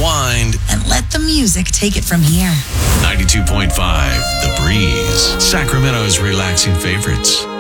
unwind, and let the music take it from here. 92.5 The Breeze, Sacramento's relaxing favorites.